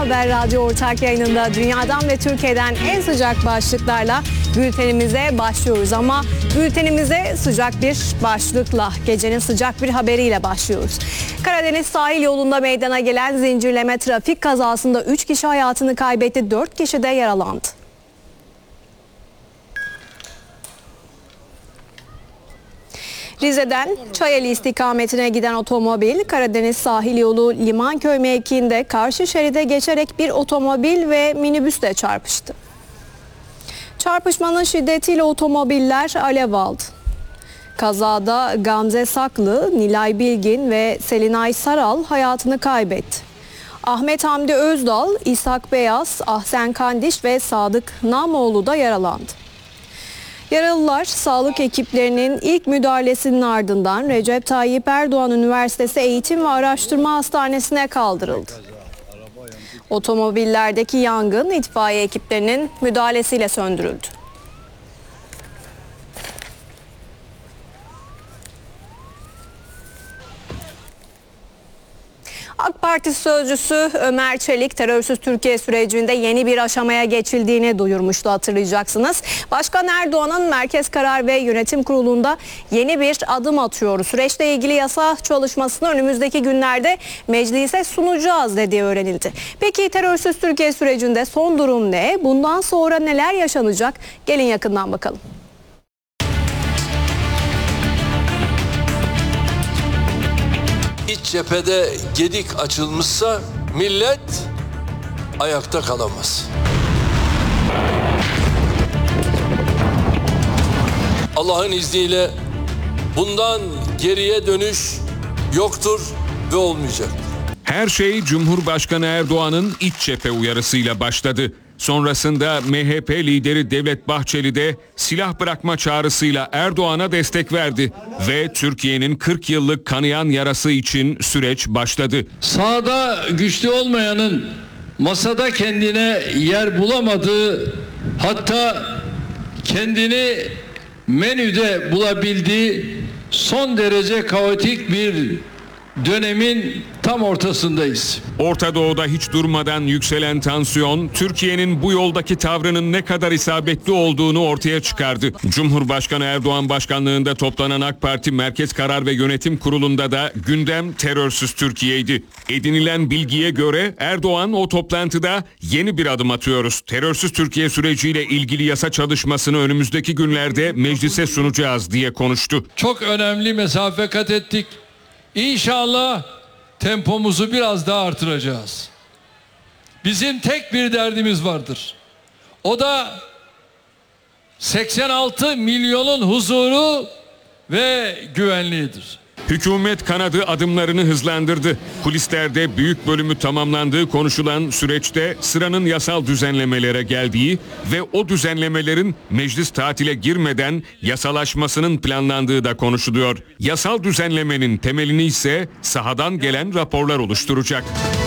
Haber Radyo ortak yayınında dünyadan ve Türkiye'den en sıcak başlıklarla bültenimize başlıyoruz. Ama bültenimize sıcak bir başlıkla, gecenin sıcak bir haberiyle başlıyoruz. Karadeniz sahil yolunda meydana gelen zincirleme trafik kazasında 3 kişi hayatını kaybetti, 4 kişi de yaralandı. Rize'den Çayeli istikametine giden otomobil Karadeniz sahil yolu Limanköy mevkiinde karşı şeride geçerek bir otomobil ve minibüsle çarpıştı. Çarpışmanın şiddetiyle otomobiller alev aldı. Kazada Gamze Saklı, Nilay Bilgin ve Selinay Saral hayatını kaybetti. Ahmet Hamdi Özdal, İshak Beyaz, Ahsen Kandiş ve Sadık Namoğlu da yaralandı. Yaralılar sağlık ekiplerinin ilk müdahalesinin ardından Recep Tayyip Erdoğan Üniversitesi Eğitim ve Araştırma Hastanesi'ne kaldırıldı. Otomobillerdeki yangın itfaiye ekiplerinin müdahalesiyle söndürüldü. AK Parti sözcüsü Ömer Çelik terörsüz Türkiye sürecinde yeni bir aşamaya geçildiğini duyurmuştu, hatırlayacaksınız. Başkan Erdoğan'ın Merkez Karar ve Yönetim Kurulu'nda yeni bir adım atıyoruz. Süreçle ilgili yasa çalışmasını önümüzdeki günlerde meclise sunacağız dediği öğrenildi. Peki terörsüz Türkiye sürecinde son durum ne? Bundan sonra neler yaşanacak? Gelin yakından bakalım. İç cephede gedik açılmışsa millet ayakta kalamaz. Allah'ın izniyle bundan geriye dönüş yoktur ve olmayacaktır. Her şey Cumhurbaşkanı Erdoğan'ın iç cephe uyarısıyla başladı. Sonrasında MHP lideri Devlet Bahçeli de silah bırakma çağrısıyla Erdoğan'a destek verdi ve Türkiye'nin 40 yıllık kanayan yarası için süreç başladı. Sahada güçlü olmayanın masada kendine yer bulamadığı, hatta kendini menüde bulabildiği son derece kaotik bir dönemin tam ortasındayız. Orta Doğu'da hiç durmadan yükselen tansiyon, Türkiye'nin bu yoldaki tavrının ne kadar isabetli olduğunu ortaya çıkardı. Cumhurbaşkanı Erdoğan başkanlığında toplanan AK Parti Merkez Karar ve Yönetim Kurulu'nda da gündem terörsüz Türkiye'ydi. Edinilen bilgiye göre Erdoğan o toplantıda yeni bir adım atıyoruz. Terörsüz Türkiye süreciyle ilgili yasa çalışmasını önümüzdeki günlerde meclise sunacağız diye konuştu. Çok önemli mesafe kat ettik. İnşallah tempomuzu biraz daha artıracağız. Bizim tek bir derdimiz vardır. O da 86 milyonun huzuru ve güvenliğidir. Hükümet kanadı adımlarını hızlandırdı. Kulislerde büyük bölümü tamamlandığı konuşulan süreçte sıranın yasal düzenlemelere geldiği ve o düzenlemelerin meclis tatile girmeden yasalaşmasının planlandığı da konuşuluyor. Yasal düzenlemenin temelini ise sahadan gelen raporlar oluşturacak.